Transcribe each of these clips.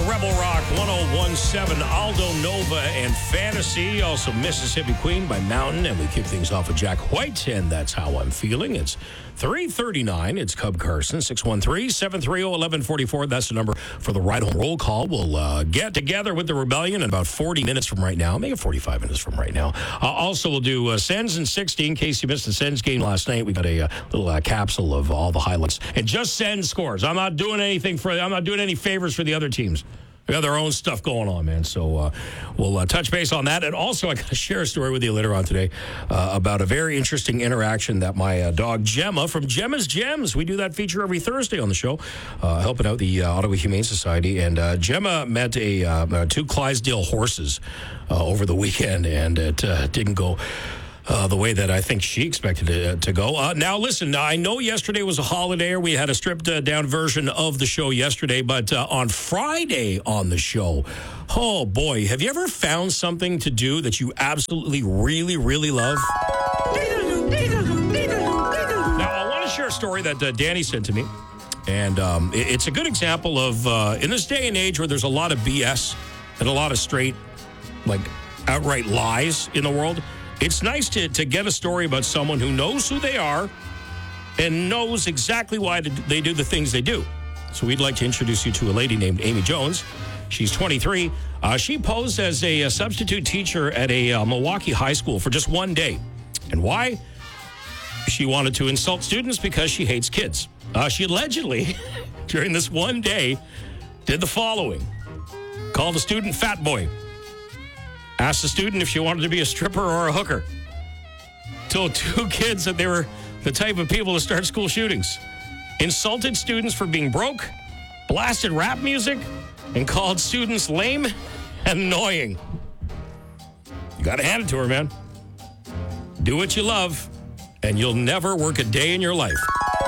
Rebel Rock 1017, Aldo Nova and Fantasy. Also Mississippi Queen by Mountain. And we kick things off with Jack White, and That's How I'm Feeling. It's 3:39. It's Cub Carson, 613-730-1144. That's the number for the Ride Home Roll Call. We'll get together with the Rebellion in about 40 minutes from right now. Maybe 45 minutes from right now. Also, we'll do Sens in 60. In case you missed the Sens game last night, we got a little capsule of all the highlights. And just Sens scores. I'm not doing any favors for the other teams. They got their own stuff going on, man. So we'll touch base on that. And also, I got to share a story with you later on today about a very interesting interaction that my dog Gemma from Gemma's Gems, we do that feature every Thursday on the show, helping out the Ottawa Humane Society. And Gemma met two Clydesdale horses over the weekend, and it didn't go the way that I think she expected it to go. Now, listen, I know yesterday was a holiday, or we had a stripped-down version of the show yesterday, but on Friday on the show, oh, boy, have you ever found something to do that you absolutely, really, really love? Now, I want to share a story that Danny sent to me, and it's a good example of, in this day and age where there's a lot of BS and a lot of straight, outright lies in the world, it's nice to get a story about someone who knows who they are and knows exactly why they do the things they do. So we'd like to introduce you to a lady named Amy Jones. She's 23. She posed as a substitute teacher at a Milwaukee high school for just one day. And why? She wanted to insult students because she hates kids. She allegedly, during this one day, did the following. Called a student fat boy. Asked the student if she wanted to be a stripper or a hooker. Told two kids that they were the type of people to start school shootings. Insulted students for being broke, blasted rap music, and called students lame and annoying. You gotta hand it to her, man. Do what you love, and you'll never work a day in your life.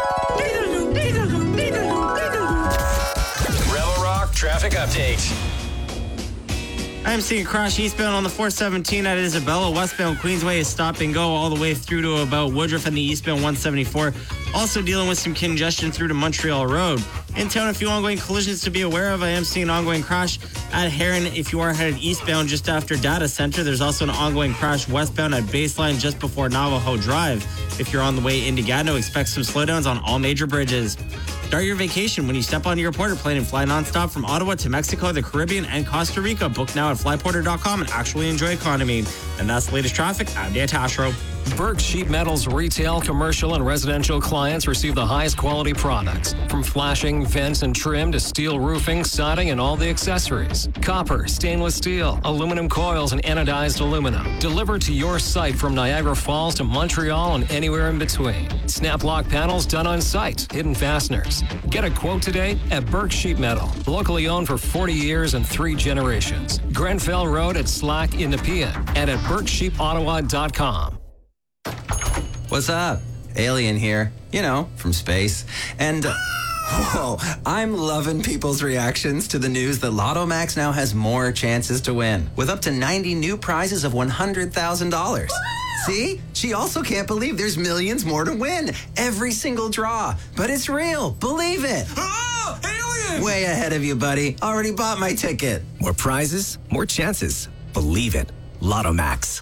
Rebel Rock Traffic Update. I'm seeing crash eastbound on the 417 at Isabella. Westbound Queensway is stop and go all the way through to about Woodruff and the eastbound 174. Also dealing with some congestion through to Montreal Road. In town, a few ongoing collisions to be aware of. I am seeing an ongoing crash at Heron if you are headed eastbound just after Data Center. There's also an ongoing crash westbound at Baseline just before Navajo Drive. If you're on the way into Gatineau, expect some slowdowns on all major bridges. Start your vacation when you step on your Porter plane and fly nonstop from Ottawa to Mexico, the Caribbean, and Costa Rica. Book now at flyporter.com and actually enjoy economy. And that's the latest traffic. I'm Dan Tashro. Burke Sheet Metal's retail, commercial, and residential clients receive the highest quality products. From flashing, vents, and trim to steel roofing, siding, and all the accessories. Copper, stainless steel, aluminum coils, and anodized aluminum. Delivered to your site from Niagara Falls to Montreal and anywhere in between. Snap lock panels done on site. Hidden fasteners. Get a quote today at Burke Sheet Metal. Locally owned for 40 years and 3 generations. Grenfell Road at Slack in Nepean and at BurkeSheetOttawa.com. What's up? Alien here, from space. And, whoa, I'm loving people's reactions to the news that Lotto Max now has more chances to win, with up to 90 new prizes of $100,000. See? She also can't believe there's millions more to win. Every single draw. But it's real. Believe it. Oh, alien! Way ahead of you, buddy. Already bought my ticket. More prizes, more chances. Believe it. Lotto Max.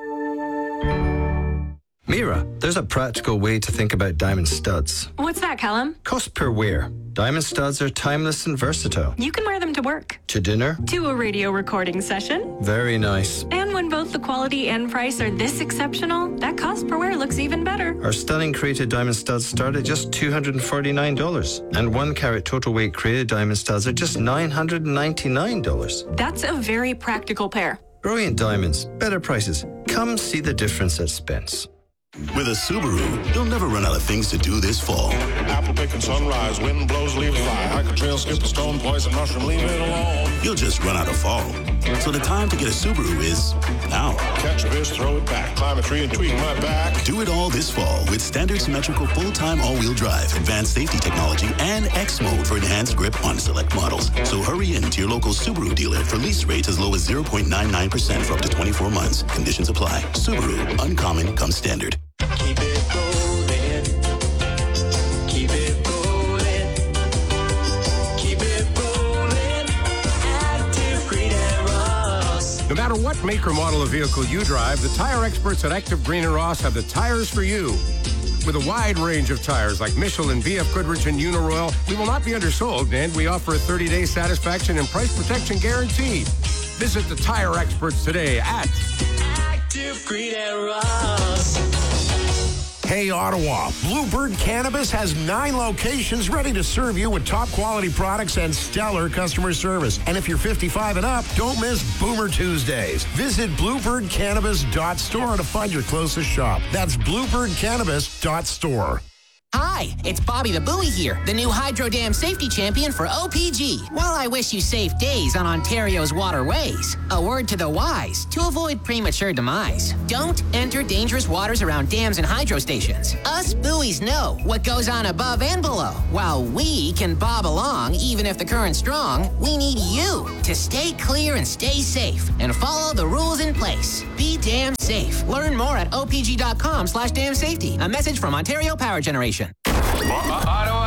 Mira, there's a practical way to think about diamond studs. What's that, Callum? Cost per wear. Diamond studs are timeless and versatile. You can wear them to work. To dinner. To a radio recording session. Very nice. And when both the quality and price are this exceptional, that cost per wear looks even better. Our stunning created diamond studs start at just $249. And 1 carat total weight created diamond studs are just $999. That's a very practical pair. Brilliant diamonds, better prices. Come see the difference at Spence. With a Subaru, you'll never run out of things to do this fall. Apple picking sunrise, wind blows, leaves fly. Hike a trail, skip a stone, poison mushroom, leave it alone. You'll just run out of fall. So the time to get a Subaru is now. Catch a fish, throw it back, climb a tree and tweak my back. Do it all this fall with standard symmetrical full-time all-wheel drive, advanced safety technology, and X mode for enhanced grip on select models. So hurry in to your local Subaru dealer for lease rates as low as 0.99% for up to 24 months. Conditions apply. Subaru, uncommon comes standard. Keep it rolling. Keep it rolling. Keep it rolling. No matter what make or model of vehicle you drive, the tire experts at Active Green and Ross have the tires for you. With a wide range of tires like Michelin, BF Goodrich, and Uniroyal, we will not be undersold, and we offer a 30-day satisfaction and price protection guarantee. Visit the tire experts today at Active Green and Ross. Hey, Ottawa, Bluebird Cannabis has 9 locations ready to serve you with top quality products and stellar customer service. And if you're 55 and up, don't miss Boomer Tuesdays. Visit bluebirdcannabis.store to find your closest shop. That's bluebirdcannabis.store. Hi, it's Bobby the Buoy here, the new Hydro Dam safety champion for OPG. While I wish you safe days on Ontario's waterways, a word to the wise to avoid premature demise. Don't enter dangerous waters around dams and hydro stations. Us buoys know what goes on above and below. While we can bob along even if the current's strong, we need you to stay clear and stay safe and follow the rules in place. Be damn safe. Learn more at opg.com/damsafety. A message from Ontario Power Generation. Ottawa